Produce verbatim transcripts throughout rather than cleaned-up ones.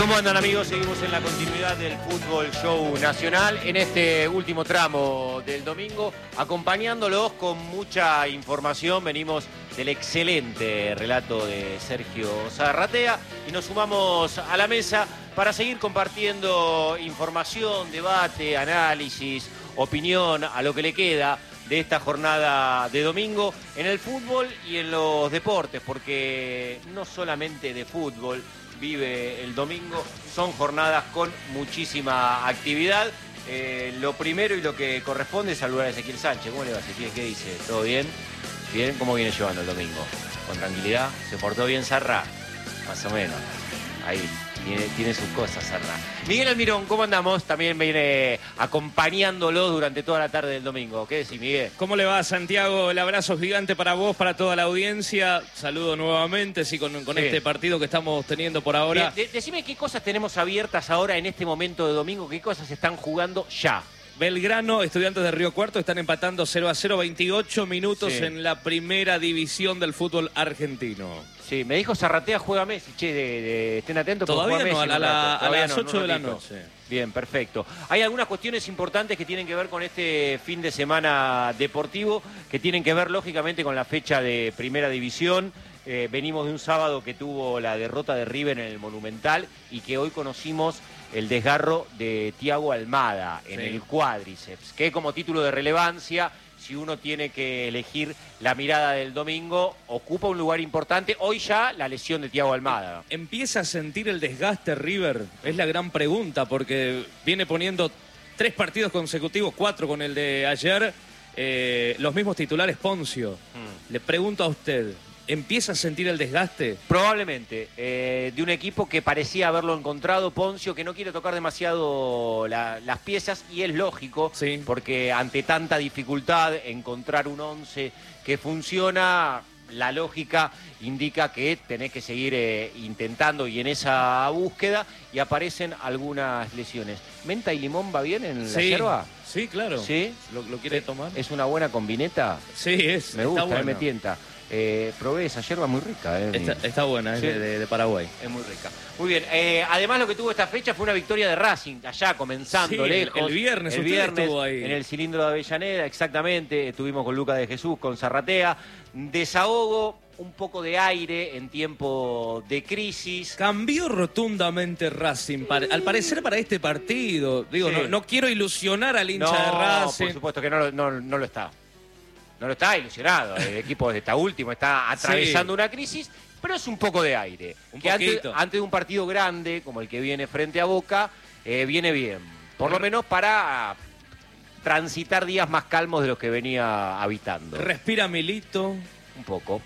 ¿Cómo andan, amigos? Seguimos en la continuidad del Fútbol Show Nacional en este último tramo del domingo, acompañándolos con mucha información. Venimos del excelente relato de Sergio Zarratea y nos sumamos a la mesa para seguir compartiendo información, debate, análisis, opinión a lo que le queda de esta jornada de domingo en el fútbol y en los deportes, porque no solamente de fútbol vive el domingo, son jornadas con muchísima actividad. Eh, lo primero y lo que corresponde es saludar a Ezequiel Sánchez. ¿Cómo le va, Ezequiel? ¿Qué dice? ¿Todo bien? ¿Bien? ¿Cómo viene llevando el domingo? ¿Con tranquilidad? ¿Se portó bien Zarra? Más o menos. Ahí, tiene, tiene sus cosas, Zarra. Miguel Almirón, ¿cómo andamos? También viene acompañándolo durante toda la tarde del domingo. ¿Qué decís, Miguel? ¿Cómo le va, Santiago? El abrazo gigante para vos, para toda la audiencia. Saludo nuevamente, sí, con, con sí. este partido que estamos teniendo por ahora. De, de, decime qué cosas tenemos abiertas ahora en este momento de domingo, qué cosas están jugando ya. Belgrano, Estudiantes de Río Cuarto están empatando cero a cero, veintiocho minutos sí. en la primera división del fútbol argentino. Sí, me dijo Zarratea juega Messi, che, de, de, estén atentos. Todavía juega no, Messi a, la, Todavía a las no, ocho no de la noche. Bien, perfecto. Hay algunas cuestiones importantes que tienen que ver con este fin de semana deportivo, que tienen que ver lógicamente con la fecha de Primera División. Eh, venimos de un sábado que tuvo la derrota de River en el Monumental y que hoy conocimos el desgarro de Thiago Almada en sí. el cuádriceps, que como título de relevancia, si uno tiene que elegir la mirada del domingo, ocupa un lugar importante. Hoy ya la lesión de Thiago Almada. ¿Empieza a sentir el desgaste River? Es la gran pregunta, porque viene poniendo tres partidos consecutivos, cuatro con el de ayer, eh, los mismos titulares Poncio. Hmm. Le pregunto a usted, ¿empieza a sentir el desgaste? Probablemente, eh, de un equipo que parecía haberlo encontrado, Poncio, que no quiere tocar demasiado la, las piezas, y es lógico, sí. porque ante tanta dificultad encontrar un once que funciona, la lógica indica que tenés que seguir eh, intentando y en esa búsqueda, y aparecen algunas lesiones. ¿Menta y limón va bien en sí. la yerba? Sí, claro. ¿Sí? ¿Lo, lo quiere tomar? ¿Es una buena combineta? Sí, es. Me gusta, bueno. me tienta. Eh, probé esa yerba muy rica. Eh, está, está buena, sí. es de, de Paraguay. Es muy rica. Muy bien. Eh, además, lo que tuvo esta fecha fue una victoria de Racing, allá comenzando sí, lejos. El viernes, el viernes estuvo ahí. En el cilindro de Avellaneda, exactamente. Estuvimos con Lucas de Jesús, con Zarratea. Desahogo, un poco de aire en tiempo de crisis. Cambió rotundamente Racing, sí. al parecer para este partido. Digo, sí. no, no quiero ilusionar al hincha no, de Racing. Por supuesto que no, no, no lo está. No lo está ilusionado, el equipo está último, está atravesando sí. una crisis, pero es un poco de aire. Un que antes, antes de un partido grande, como el que viene frente a Boca, eh, viene bien. Por lo menos para transitar días más calmos de los que venía habitando. Respira Milito. Un poco.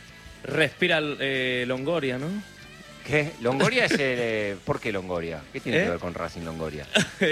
Respira eh, Longoria, ¿no? ¿Qué? Longoria es el... Eh, ¿Por qué Longoria? ¿Qué tiene ¿Eh? que ver con Racing Longoria?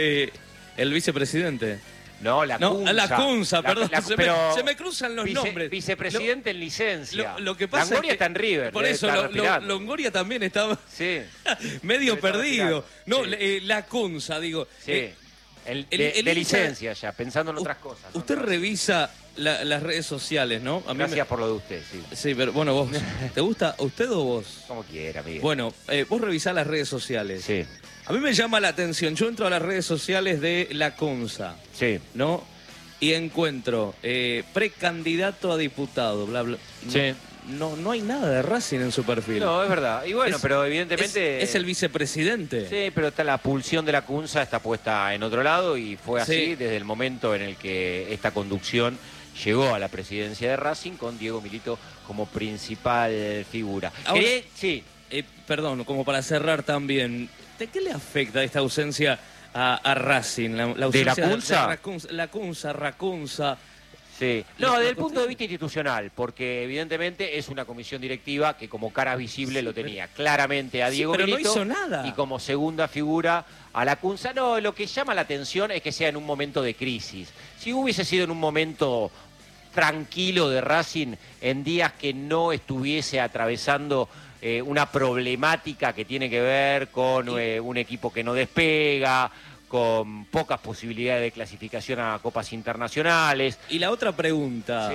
El vicepresidente. No, la no, Cunza. La Cunza, perdón. La, la, se, pero me, se me cruzan los vice, nombres. Vicepresidente lo, en licencia. Lo, lo que pasa Longoria es que, está en River. Por eso, lo, lo, Longoria también estaba sí. medio perdido. No, sí. eh, la Cunza, digo. Sí. Eh, el, el, de, el de licencia ya, pensando en otras cosas. Usted ¿no? revisa la, las redes sociales, ¿no? A mí Gracias me... por lo de usted, sí. Sí, pero bueno, vos, ¿te gusta usted o vos? Como quiera, Miguel. Bueno, eh, vos revisás las redes sociales. Sí. A mí me llama la atención, yo entro a las redes sociales de la Cunza. Sí. ¿No? Y encuentro eh, precandidato a diputado, bla, bla. No, sí. no, no hay nada de Racing en su perfil. No, es verdad. Y bueno, es, pero evidentemente... Es, es el vicepresidente. Sí, pero está la pulsión de la Cunza está puesta en otro lado y fue así sí. desde el momento en el que esta conducción llegó a la presidencia de Racing con Diego Milito como principal figura. Ahora, ¿Qué? Sí. Eh, perdón, como para cerrar también, ¿de qué le afecta esta ausencia a, a Racing? La, la ausencia ¿De la Cunza? De, de la Cunza, Racunza. Sí. No, desde el punto de vista institucional, porque evidentemente es una comisión directiva que como cara visible sí, lo tenía claramente a Diego sí, pero Milito. no hizo nada. Y como segunda figura a la Cunza. No, lo que llama la atención es que sea en un momento de crisis. Si hubiese sido en un momento tranquilo de Racing, en días que no estuviese atravesando eh, una problemática que tiene que ver con eh, un equipo que no despega, con pocas posibilidades de clasificación a copas internacionales. Y la otra pregunta, sí.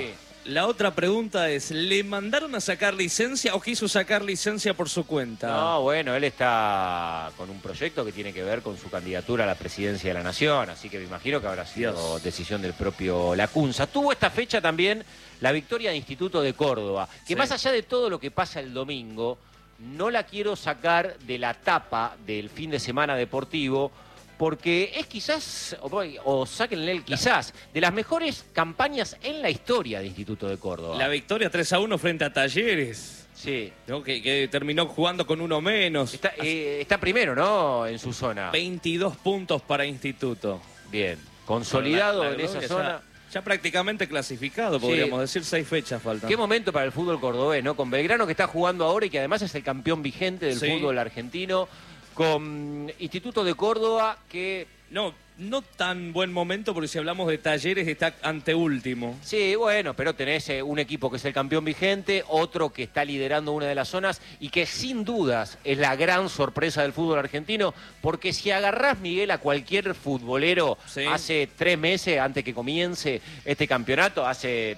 La otra pregunta es, ¿le mandaron a sacar licencia o quiso sacar licencia por su cuenta? No, bueno, él está con un proyecto que tiene que ver con su candidatura a la presidencia de la Nación, así que me imagino que habrá sido Dios. decisión del propio Lacunza. Tuvo esta fecha también la victoria de Instituto de Córdoba, que sí. más allá de todo lo que pasa el domingo, no la quiero sacar de la tapa del fin de semana deportivo, porque es quizás, o, o sáquenle el quizás, de las mejores campañas en la historia de Instituto de Córdoba. La victoria tres a uno frente a Talleres. Sí. ¿No? Que, que terminó jugando con uno menos. Está, eh, está primero, ¿no? En su zona. veintidós puntos para Instituto. Bien. Consolidado la, la en esa zona. Ya, ya prácticamente clasificado, podríamos sí. decir, seis fechas faltan. Qué momento para el fútbol cordobés, ¿no? Con Belgrano que está jugando ahora y que además es el campeón vigente del sí. fútbol argentino. Con Instituto de Córdoba que... No, no tan buen momento porque si hablamos de Talleres está anteúltimo. Sí, bueno, pero tenés eh, un equipo que es el campeón vigente, otro que está liderando una de las zonas y que sin dudas es la gran sorpresa del fútbol argentino, porque si agarrás, Miguel, a cualquier futbolero sí. hace tres meses antes que comience este campeonato, hace